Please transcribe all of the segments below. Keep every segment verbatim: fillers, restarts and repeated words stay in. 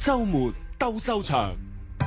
週末鬥獸場。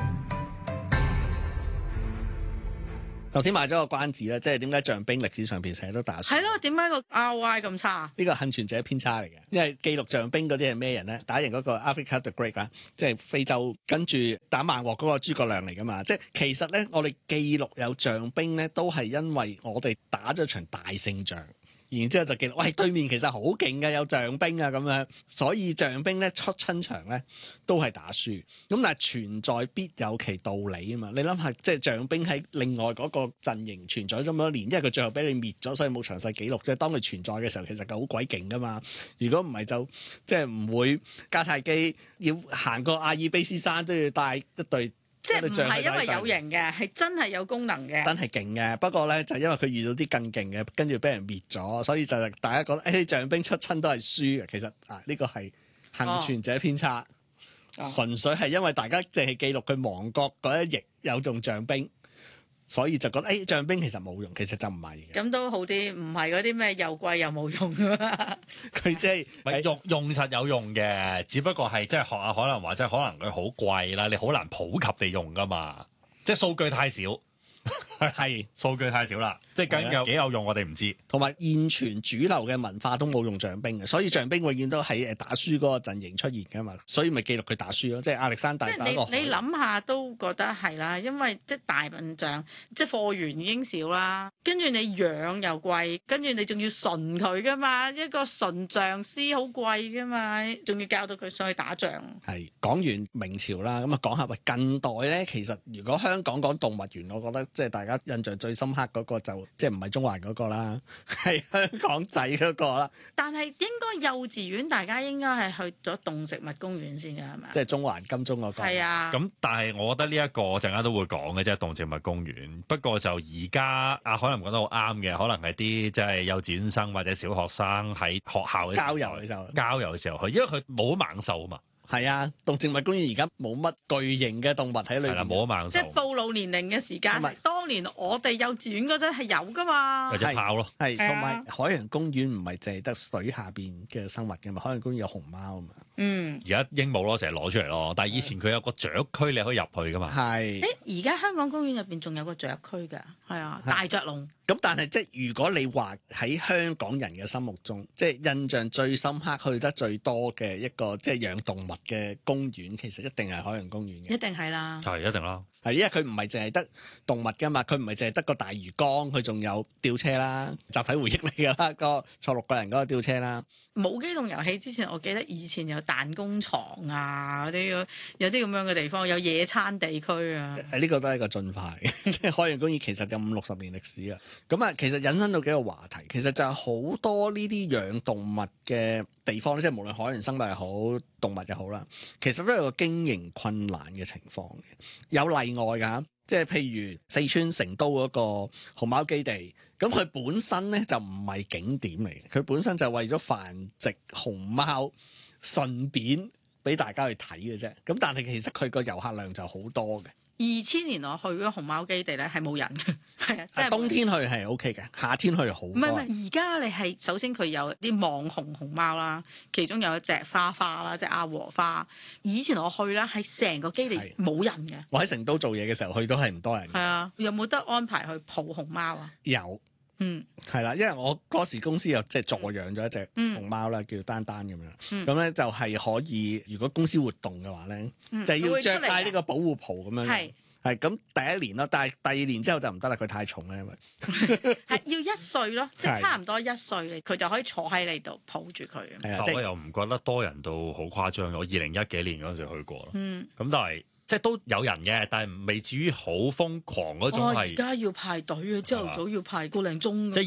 頭先賣咗個關子咧，即係點解象兵歷史上邊成日都打輸？ 係咯，點解個 R Y 咁差？ 呢個幸存者偏差嚟嘅，因為記錄象兵嗰啲係咩人咧？打贏嗰個 Africa the Great 啦，即係非洲，跟住打孟獲嗰個諸葛亮嚟噶嘛。即係其實咧，我哋記錄有象兵咧，都係因為我哋打咗場大勝仗。然之後就記錄，喂，對面其實好勁嘅，有象兵啊咁樣，所以象兵咧出親場咧都係打輸。咁但係存在必有其道理啊嘛！你諗下，即係象兵喺另外嗰個陣營存在咗咁多年，因為佢最後俾你滅咗，所以冇詳細記錄。即係當佢存在嘅時候，其實佢好鬼勁噶嘛。如果唔係就即係唔會迦太基要行過阿爾卑斯山都要帶一隊。 即係唔係因為有型嘅，係真係有功能嘅， 真係勁嘅。不過咧，就因為佢遇到啲更勁嘅，跟住俾人滅咗，所以就大家覺得誒象兵出親都係輸嘅。其實啊，呢個係幸存者偏差，哦、純粹係因為大家淨係記錄佢亡國嗰一役有用象兵。所以就覺得誒象兵其實冇用，其實就唔係嘅。 咁都好啲，唔係嗰啲咩又貴又冇用㗎嘛。 佢即係用用實有用嘅，只不過係即係學下可能話即係可能佢好貴啦，你好難普及地用㗎嘛，即係數據太少。係數據太少啦，即係究竟幾有用我哋唔知。 同埋現存主流嘅文化都冇用象兵嘅，所以象兵永遠都喺誒打輸嗰個陣營出現㗎嘛，所以咪記錄佢打輸咯。即係亞歷山大打落海。 你你諗下都覺得係啦，因為即係大笨象，即係貨源已經少啦，跟住你養又貴，跟住你仲要馴佢㗎嘛，一個馴象師好貴㗎嘛，仲要教到佢上去打仗。 係講完明朝啦，咁啊講下喂近代咧，其實如果香港講動物園，我覺得即係大家印象最深刻嗰個就即係唔係中環嗰個啦，係香港仔嗰個啦。 但係應該幼稚園大家應該係去咗動植物公園先㗎，係咪？ 即係中環金鐘嗰個。 係啊。 咁但係我覺得呢一個陣間都會講嘅，即係動植物公園。不過就而家啊，可能覺得好啱嘅，可能係啲即係幼稚園生或者小學生喺學校嘅郊遊嘅時候， 郊遊嘅時候去，因為佢冇猛獸啊嘛。 係啊，動植物公園而家冇乜巨型嘅動物喺裏邊。 係啦，冇猛獸。 即係暴露年齡嘅時間，當年我哋幼稚園嗰陣係有㗎嘛。 有隻豹咯。 係，同埋海洋公園唔係淨係得水下邊嘅生物嘅嘛，海洋公園有熊貓啊嘛。 嗯。 而家鸚鵡咯，成日攞出嚟咯。但係以前佢有個雀區，你可以入去㗎嘛。 係。 誒，而家香港公園入邊仲有個雀區㗎，係啊，大雀龍。 咁但係即係如果你話喺香港人嘅心目中，即係印象最深刻、去得最多嘅一個即係養動物嘅公園，其實一定係海洋公園嘅。 一定係啦。 係一定啦。 係因為佢唔係淨係得動物㗎嘛，佢唔係淨係得個大魚缸，佢仲有吊車啦，集體回憶嚟㗎啦，個坐六個人嗰個吊車啦。 冇機動遊戲之前，我記得以前有彈弓床啊，嗰啲有啲咁樣嘅地方，有野餐地區啊。 誒，呢個都係一個進化嘅，即係海洋公園其實有五六十年歷史啊。咁啊，其實引申到幾個話題，其實就係好多呢啲養動物嘅地方，即係無論海洋生物又好，動物又好啦，其實都有個經營困難嘅情況嘅，有例外㗎。即係譬如四川成都嗰個熊貓基地，咁佢本身咧就唔係景點嚟嘅，佢本身就為咗繁殖熊貓，順便俾大家去睇嘅啫。咁但係其實佢個遊客量就好多嘅。 二千年我去嗰個熊貓基地咧係冇人嘅，係啊，即係冬天去係 O K 嘅，夏天去好多。唔係唔係，而家你係首先佢有啲網紅熊貓啦，其中有一隻花花啦，即係阿和花。以前我去啦，係成個基地冇人嘅。 我喺成都做嘢嘅時候去都係唔多人嘅。 係啊，有冇得安排去抱熊貓啊？ 有。 嗯， 係啦，因為我嗰時公司又即係助養咗一隻熊貓啦，嗯、叫丹丹咁樣，咁咧、嗯、就係可以，如果公司活動嘅話咧，嗯、就要着晒呢個保護袍咁樣。係係咁第一年咯，但係第二年之後就唔得啦，佢太重啦，因為係要一歲咯，即係差唔多一歲，佢就可以坐喺你度抱住佢。 係啊，我又唔覺得多人到好誇張，我二零一幾年嗰陣時去過咯，嗯，咁但係。即係都有人嘅，但係未至於好瘋狂嗰種係。 而家要排隊啊，朝頭早要排個零鐘。 即係